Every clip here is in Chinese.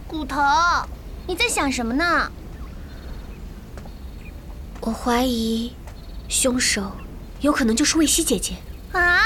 骨头，你在想什么呢？ 我怀疑，凶手有可能就是卫西姐姐。 啊？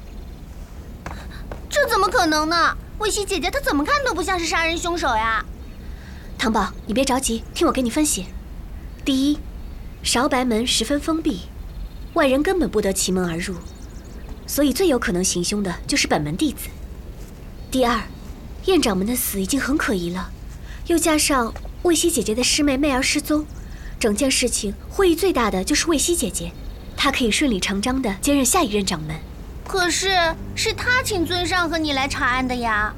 这怎么可能呢？卫西姐姐她怎么看都不像是杀人凶手呀。 糖宝，你别着急，听我给你分析。第一，韶白门十分封闭，外人根本不得其门而入，所以最有可能行凶的就是本门弟子。第二，燕掌门的死已经很可疑了，又加上卫西姐姐的师妹媚儿失踪，整件事情获益最大的就是卫西姐姐，她可以顺理成章地接任下一任掌门。 可是她请尊上和你来查案的呀。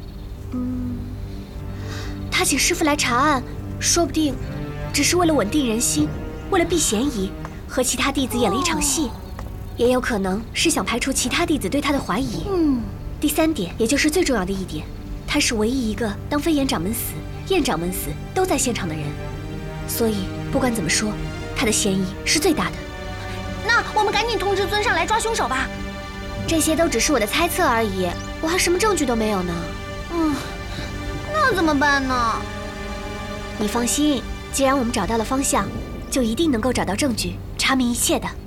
她请师父来查案，说不定只是为了稳定人心，为了避嫌疑，和其他弟子演了一场戏，也有可能是想排除其他弟子对她的怀疑。第三点，也就是最重要的一点，她是唯一一个当飞檐掌门死、燕掌门死都在现场的人，所以不管怎么说，她的嫌疑是最大的。 那我们赶紧通知尊上来抓凶手吧。 这些都只是我的猜测而已，我还什么证据都没有呢。 那怎么办呢？ 你放心，既然我们找到了方向，就一定能够找到证据，查明一切的。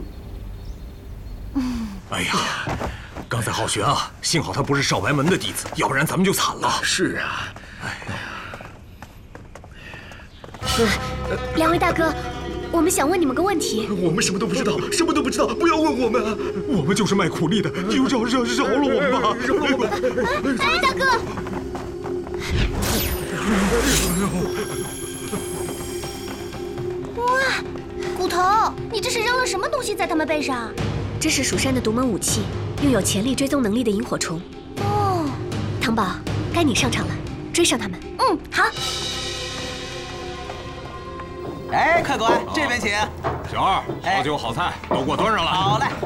哎呀，刚才好悬啊！幸好他不是少白门的弟子，要不然咱们就惨了。 是啊。 两位大哥，我们想问你们个问题。 我们什么都不知道，什么都不知道，不要问我们。 我们就是卖苦力的，就饶了我们吧！ 饶了我们！ 哎，大哥！哇，骨头，你这是扔了什么东西在他们背上？ 这是蜀山的独门武器，拥有潜力追踪能力的萤火虫。 哦， 糖宝，该你上场了，追上他们。 好。 哎，客官，这边请。 小二，好酒好菜都给我端上来。 好嘞。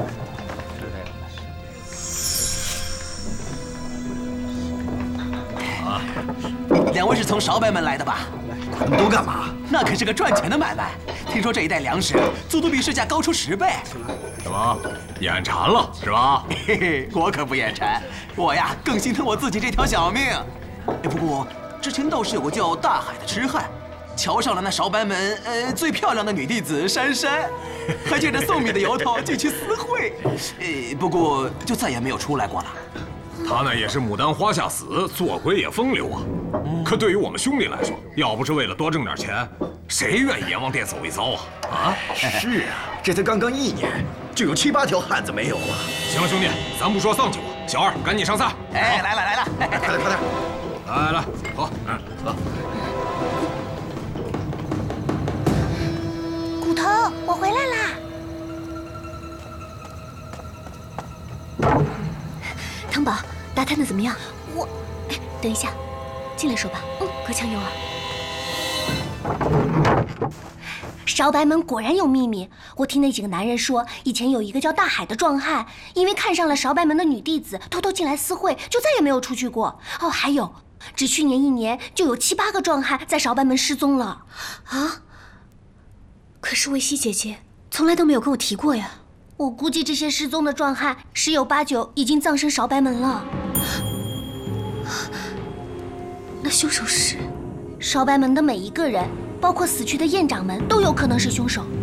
两位是从韶白门来的吧？ 你都干嘛？ 那可是个赚钱的买卖。听说这一袋粮食足足比市价高出10倍。 什么？眼馋了是吧？ 嘿嘿，我可不眼馋，我呀更心疼我自己这条小命。不过之前倒是有个叫大海的痴汉，瞧上了那韶白门最漂亮的女弟子珊珊，还借着送米的由头进去私会。不过就再也没有出来过了。 他那也是牡丹花下死，做鬼也风流啊。可对于我们兄弟来说，要不是为了多挣点钱，谁愿意阎王殿走一遭啊？啊？ 是啊，这才刚刚1年，就有7、8条汉子没有了。 行了，兄弟，咱不说丧酒了，小二赶紧上菜。 哎，来了， 快点！ 来，喝。 好。 骨头，我回来啦。 糖宝，打探的怎么样？等一下，进来说吧。隔墙有耳。 韶白门果然有秘密。我听那几个男人说，以前有一个叫大海的壮汉，因为看上了韶白门的女弟子，偷偷进来私会，就再也没有出去过。还有，只去年1年就有7、8个壮汉在韶白门失踪了。 啊？可是卫西姐姐从来都没有跟我提过呀。 我估计这些失踪的壮汉10有8九已经葬身韶白门了。 那凶手是？ 韶白门的每一个人，包括死去的燕掌门，都有可能是凶手。